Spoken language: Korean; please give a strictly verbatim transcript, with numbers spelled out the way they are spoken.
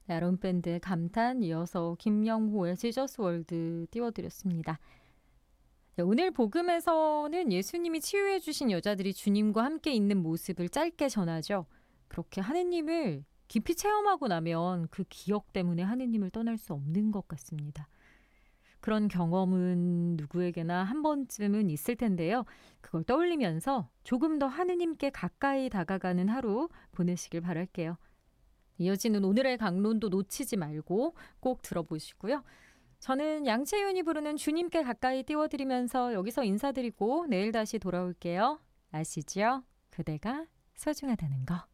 야론밴드의 감탄, 이어서 김영호의 지저스 월드 띄워드렸습니다. 네, 오늘 복음에서는 예수님이 치유해 주신 여자들이 주님과 함께 있는 모습을 짧게 전하죠. 그렇게 하느님을 깊이 체험하고 나면 그 기억 때문에 하느님을 떠날 수 없는 것 같습니다. 그런 경험은 누구에게나 한 번쯤은 있을 텐데요. 그걸 떠올리면서 조금 더 하느님께 가까이 다가가는 하루 보내시길 바랄게요. 이어지는 오늘의 강론도 놓치지 말고 꼭 들어보시고요. 저는 양채윤이 부르는 주님께 가까이 띄워드리면서 여기서 인사드리고 내일 다시 돌아올게요. 아시죠? 그대가 소중하다는 거.